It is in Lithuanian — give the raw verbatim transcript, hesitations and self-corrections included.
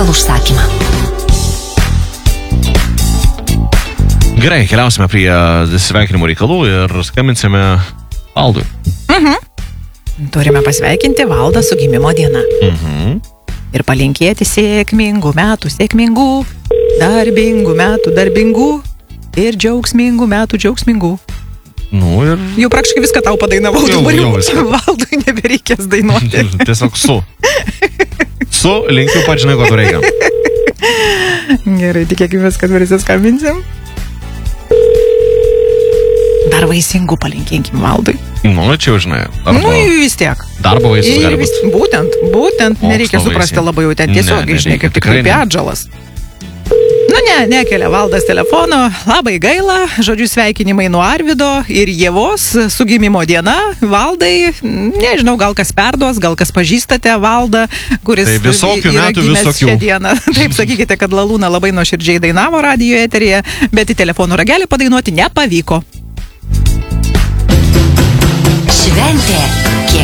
pagal užsakymą. Gerai, keliausime prie sveikinimų reikalų ir skambinsime Valdui. Mhm. Turime pasveikinti Valdą su gimimo diena. Mhm. Ir palinkėti sėkmingų metų, sėkmingų, darbingų metų, darbingų ir džiaugsmingų metų, džiaugsmingų. Nu ir... Jau praktiškai viską tau padainavau, Jau, dabar jau jau viską. Valdui nebereikės dainuoti. Tiesiog su. Su, linkiu pat žinai, ko tu reikia. Gerai, tikėkime, kad visi skambinsim. Dar vaisingų palinkėkim Valdui. Nu, čia jau žinai. Nu, Arba vis tiek. darbo vaisius Ir gali vis, būti. būtent, būtent, Mokslo nereikia suprasti vaisiai. labai jau ten Ne, tiesiog, žinai, nereikia, kaip tik tikrai kaip ne. atžalas. Nu ne, nekelia Valdas telefono, labai gaila, žodžiu sveikinimai nuo Arvido ir Ievos su gimimo diena. Valdai, nežinau, gal kas perduos, gal kas pažįstate Valdą, kuris Tai visokių yra metų, gimęs visokių. šią dieną. Taip, sakykite, kad Lalūna labai nuoširdžiai dainavo radijo eteryje, bet į telefonų ragelį padainuoti nepavyko. Šventė